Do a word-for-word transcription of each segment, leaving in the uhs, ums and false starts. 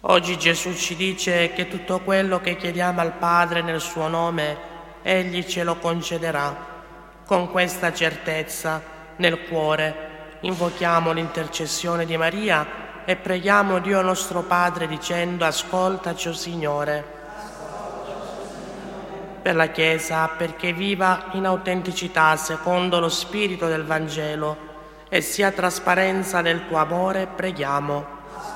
Oggi Gesù ci dice che tutto quello che chiediamo al Padre nel suo nome, Egli ce lo concederà. Con questa certezza nel cuore invochiamo l'intercessione di Maria e preghiamo Dio nostro Padre dicendo: ascoltaci, o Signore. Per la Chiesa, perché viva in autenticità secondo lo spirito del Vangelo e sia trasparenza del tuo amore, preghiamo.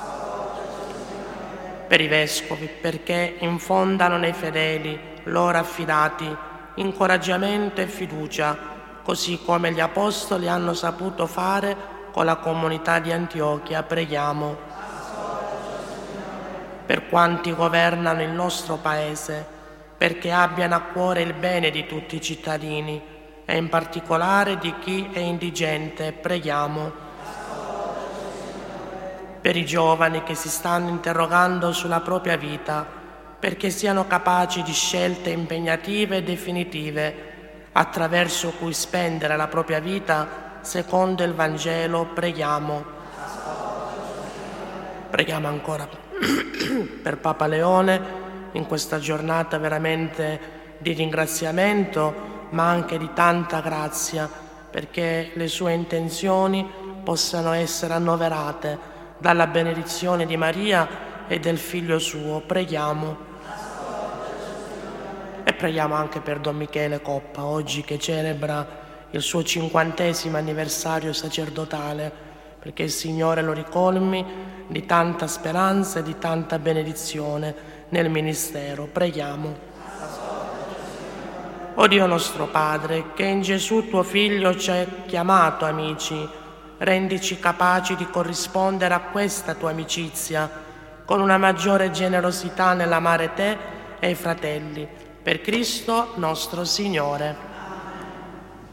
Per i Vescovi, perché infondano nei fedeli, loro affidati, incoraggiamento e fiducia, così come gli Apostoli hanno saputo fare con la comunità di Antiochia, preghiamo. Per quanti governano il nostro Paese, perché abbiano a cuore il bene di tutti i cittadini e in particolare di chi è indigente, preghiamo. Per i giovani che si stanno interrogando sulla propria vita, perché siano capaci di scelte impegnative e definitive, attraverso cui spendere la propria vita secondo il Vangelo, preghiamo. Preghiamo ancora per Papa Leone in questa giornata veramente di ringraziamento, ma anche di tanta grazia, perché le sue intenzioni possano essere annoverate dalla benedizione di Maria e del Figlio suo. Preghiamo. E preghiamo anche per Don Michele Coppa, oggi che celebra il suo cinquantesimo anniversario sacerdotale, perché il Signore lo ricolmi di tanta speranza e di tanta benedizione nel ministero. Preghiamo. O Dio nostro Padre, che in Gesù tuo Figlio ci hai chiamato amici, rendici capaci di corrispondere a questa tua amicizia con una maggiore generosità nell'amare te e i fratelli. Per Cristo nostro Signore.